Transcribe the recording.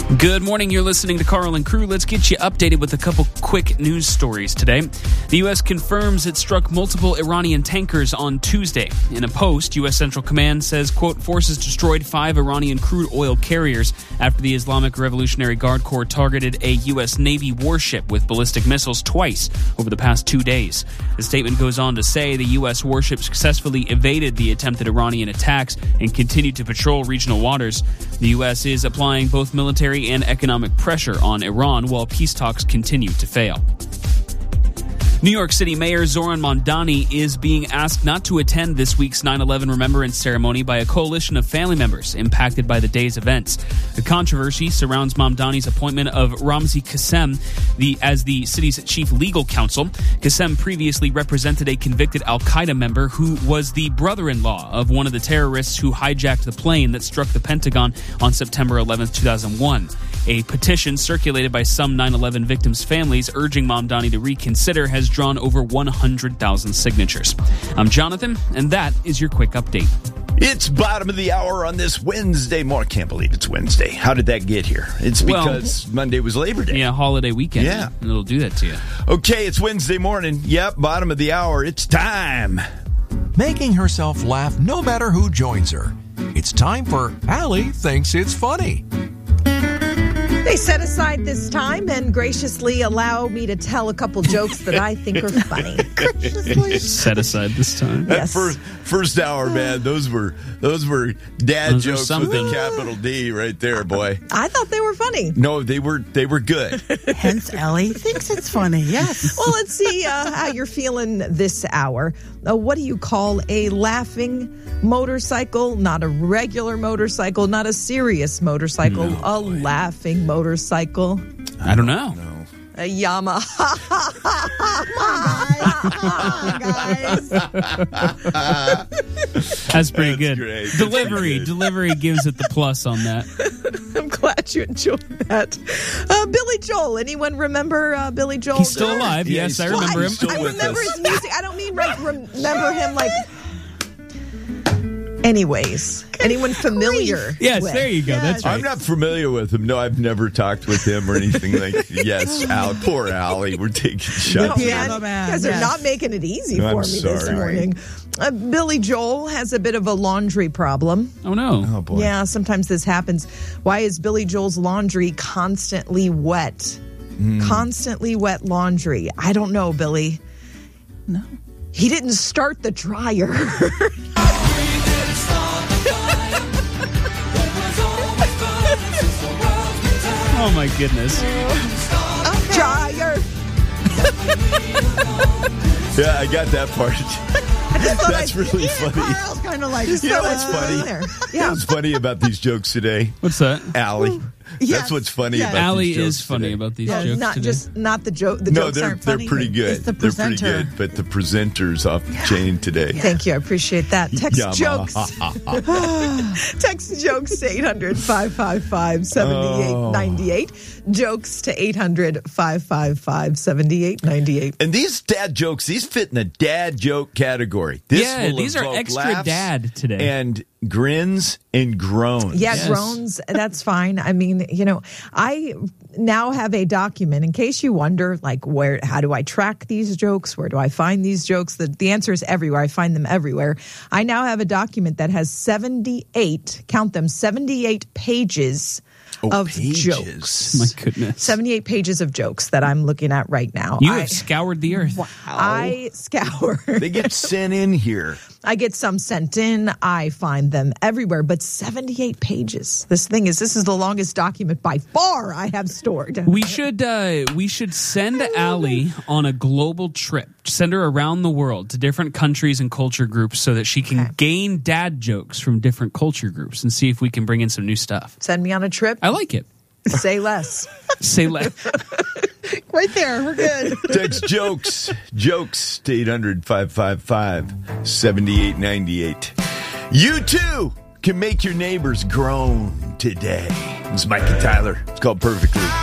Good morning. You're listening to Carl and Crew. Let's get you updated with a couple quick news stories today. The U.S. confirms it struck multiple Iranian tankers on Tuesday. In a post, U.S. Central Command says, quote, forces destroyed 5 Iranian crude oil carriers after the Islamic Revolutionary Guard Corps targeted a U.S. Navy warship with ballistic missiles twice over the past 2 days. The statement goes on to say the U.S. warship successfully evaded the attempted Iranian attacks and continued to patrol regional waters. The U.S. is applying both military and economic pressure on Iran while peace talks continue to fail. New York City Mayor Zoran Mamdani is being asked not to attend this week's 9/11 remembrance ceremony by a coalition of family members impacted by the day's events. The controversy surrounds Mamdani's appointment of Ramzi Qassem as the city's chief legal counsel. Qassem previously represented a convicted al-Qaeda member who was the brother-in-law of one of the terrorists who hijacked the plane that struck the Pentagon on September 11, 2001. A petition circulated by some 9/11 victims' families urging Mamdani to reconsider has drawn over 100,000 signatures. I'm Jonathan, and that is your quick update. It's bottom of the hour on this Wednesday morning. Can't believe it's Wednesday. How did that get here? It's because Monday was Labor Day. Yeah, holiday weekend. Yeah. And it'll do that to you. Okay, it's Wednesday morning. Yep, bottom of the hour. It's time. Making herself laugh no matter who joins her. It's time for Allie Thinks It's Funny. They set aside this time and graciously allow me to tell a couple jokes that I think are funny. Graciously set aside this time. That first hour, man, those were dad jokes with a capital D right there, boy. I thought they were funny. No, they were good. Hence, Ellie thinks it's funny. Yes. Well, let's see how you're feeling this hour. What do you call a laughing motorcycle? Not a regular motorcycle, not a serious motorcycle, a laughing motorcycle. I don't know. A Yamaha. Guys. That's pretty good. Great. Delivery gives it the plus on that. I'm glad you enjoyed that. Billy Joel. Anyone remember Billy Joel? He's still alive. Yeah, Yes, I remember him. I remember his music. I don't mean remember him like... Anyways, anyone familiar? Yes, with? there you go. That's right. I'm not familiar with him. No, I've never talked with him or anything like that. Yes, poor Allie. We're taking shots. You guys are not making it easy for me this morning. Billy Joel has a bit of a laundry problem. Oh, no. Oh, boy. Yeah, sometimes this happens. Why is Billy Joel's laundry constantly wet? Constantly wet laundry. I don't know, Billy. No. He didn't start the dryer. Oh, my goodness. Dryer. Yeah, I got that part. That's really funny. Carl's kind of like, You know what's funny? There. You know Yeah. what's funny about these jokes today? What's that? Allie. Yes. That's what's funny Yes. about Allie these jokes is funny today. about these Yeah, jokes not today. just not the joke. The No, jokes they're aren't funny. pretty good. It's the They're pretty presenter. good, but the presenter's off the chain today. Thank you. I appreciate that. Text Yamaha. jokes. Text jokes to 800-555-7898. Jokes to 800-555-7898. And these dad jokes, these fit in the dad joke category. This will these are evoke extra laughs dad today. And grins and groans. Yeah, Yes. groans, that's fine. I mean, I now have a document in case you wonder, like, how do I track these jokes? Where do I find these jokes? The answer is everywhere. I find them everywhere. I now have a document that has 78 pages of jokes. My goodness. 78 pages of jokes that I'm looking at right now. You have scoured the earth. I scour. They get sent in here. I get some sent in. I find them everywhere, but 78 pages. This is the longest document by far I have stored. We should send Allie on a global trip. Send her around the world to different countries and culture groups so that she can gain dad jokes from different culture groups and see if we can bring in some new stuff. Send me on a trip. I like it. Say less. Say less. Right there. We're good. Text jokes to 800-555-7898. You too can make your neighbors groan today. This is Mike and Tyler. It's called Perfectly.